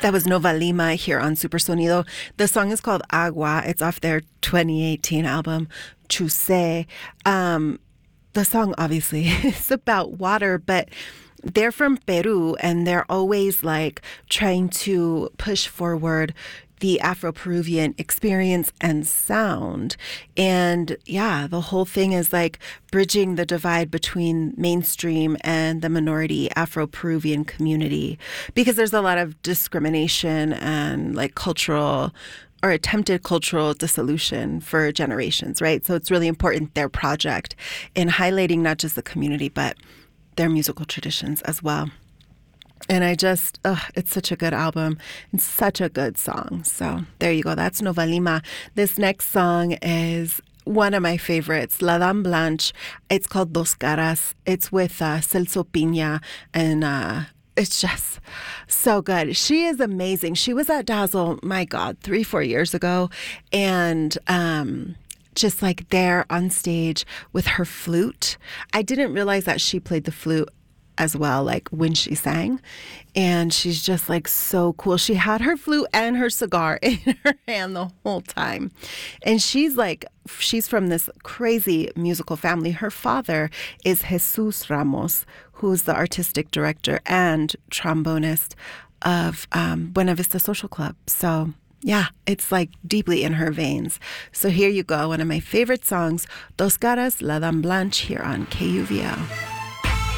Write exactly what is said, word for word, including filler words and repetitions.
That was Nova Lima here on Supersonido. The song is called Agua. It's off their twenty eighteen album, Chusé. Um, the song obviously is about water, but they're from Peru and they're always like trying to push forward the Afro-Peruvian experience and sound. And yeah, the whole thing is like bridging the divide between mainstream and the minority Afro-Peruvian community, because there's a lot of discrimination and like cultural or attempted cultural dissolution for generations, right? So it's really important, their project, in highlighting not just the community, but their musical traditions as well. And I just, ugh, it's such a good album and such a good song. So there you go. That's Nova Lima. This next song is one of my favorites, La Dame Blanche. It's called Dos Caras. It's with uh, Celso Piña, and uh, it's just so good. She is amazing. She was at Dazzle, my God, three, four years ago. And um, just like there on stage with her flute. I didn't realize that she played the flute as well, like when she sang. And she's just like so cool. She had her flute and her cigar in her hand the whole time. And she's like, she's from this crazy musical family. Her father is Jesus Ramos, who's the artistic director and trombonist of um, Buena Vista Social Club. So yeah, it's like deeply in her veins. So here you go, one of my favorite songs, Dos Caras, La Dame Blanche, here on K U V L.